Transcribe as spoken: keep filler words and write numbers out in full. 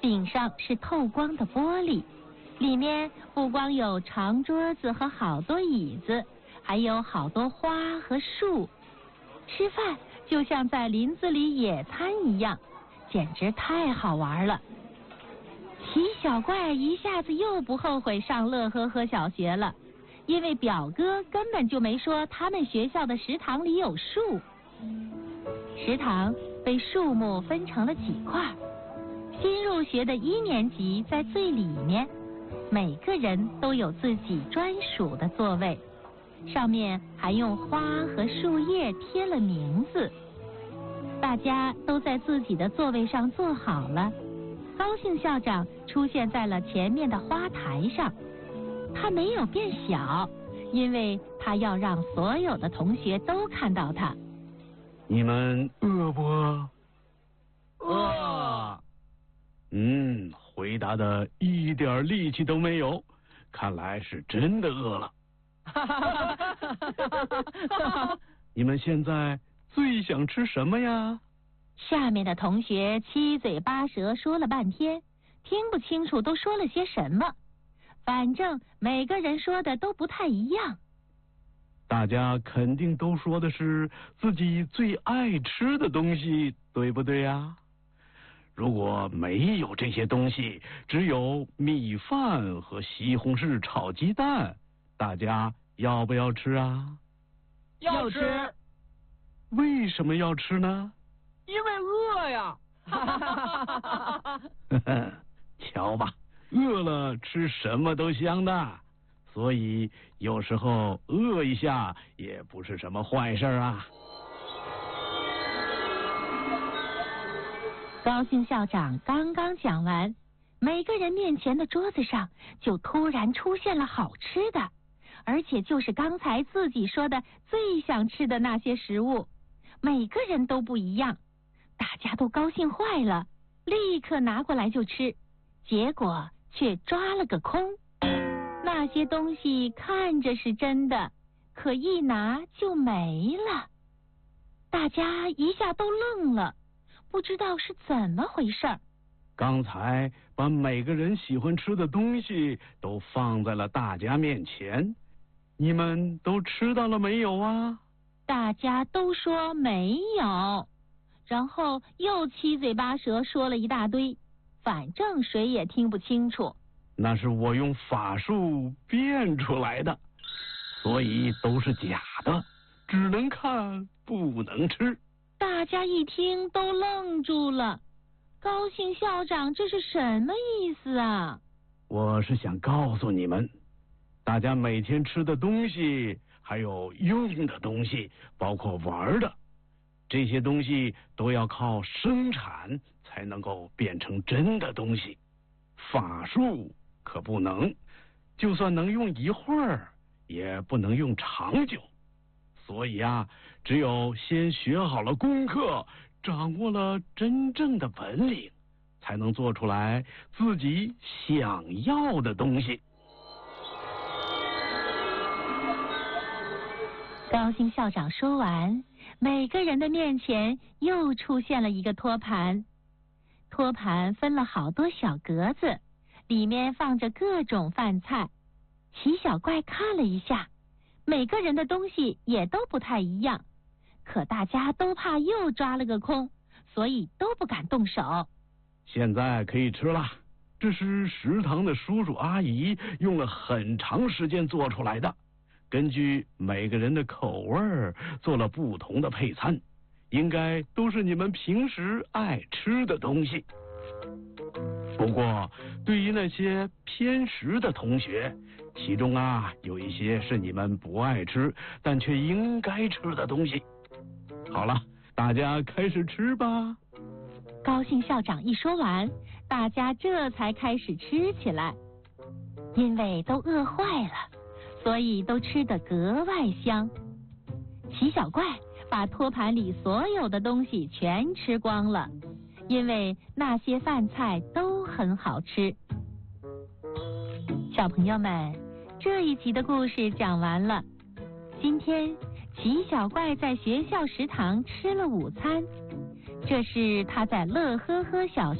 顶上是透光的玻璃，里面不光有长桌子和好多椅子，还有好多花和树。吃饭就像在林子里野餐一样，简直太好玩了。奇小怪一下子又不后悔上乐呵呵小学了，因为表哥根本就没说他们学校的食堂里有树。食堂被树木分成了几块，新入学的一年级在最里面，每个人都有自己专属的座位，上面还用花和树叶贴了名字。大家都在自己的座位上坐好了，高兴校长出现在了前面的花台上。他没有变小，因为他要让所有的同学都看到他。 你们饿不饿？ 饿。 嗯，回答的一点力气都没有，看来是真的饿了。你们现在最想吃什么呀？ 下面的同学七嘴八舌说了半天，听不清楚都说了些什么，反正每个人说的都不太一样。 大家肯定都说的是自己最爱吃的东西，对不对呀？如果没有这些东西，只有米饭和西红柿炒鸡蛋，大家要不要吃啊？ 要吃。 为什么要吃呢？ 因为饿呀。 瞧吧，饿了吃什么都香的，所以有时候饿一下也不是什么坏事啊。 高兴校长刚刚讲完，每个人面前的桌子上就突然出现了好吃的，而且就是刚才自己说的最想吃的那些食物，每个人都不一样。大家都高兴坏了，立刻拿过来就吃，结果却抓了个空。那些东西看着是真的，可一拿就没了。大家一下都愣了，不知道是怎么回事儿。 刚才把每个人喜欢吃的东西都放在了大家面前，你们都吃到了没有啊？ 大家都说没有，然后又七嘴八舌说了一大堆，反正谁也听不清楚。 那是我用法术变出来的，所以都是假的，只能看不能吃。 大家一听都愣住了，高兴校长这是什么意思啊？ 我是想告诉你们，大家每天吃的东西还有用的东西，包括玩的，这些东西都要靠生产才能够变成真的东西，法术可不能，就算能用一会儿也不能用长久。所以啊，只有先学好了功课，掌握了真正的本领，才能做出来自己想要的东西。 高兴校长说完，每个人的面前又出现了一个托盘。托盘分了好多小格子，里面放着各种饭菜。奇小怪看了一下，每个人的东西也都不太一样，可大家都怕又抓了个空，所以都不敢动手。 现在可以吃了，这是食堂的叔叔阿姨用了很长时间做出来的，根据每个人的口味做了不同的配餐，应该都是你们平时爱吃的东西。不过对于那些偏食的同学，其中啊有一些是你们不爱吃但却应该吃的东西。好了，大家开始吃吧。 高兴校长一说完，大家这才开始吃起来。因为都饿坏了，所以都吃得格外香。奇小怪把托盘里所有的东西全吃光了，因为那些饭菜都很好吃。小朋友们，这一集的故事讲完了。今天奇小怪在学校食堂吃了午餐，这是他在乐呵呵小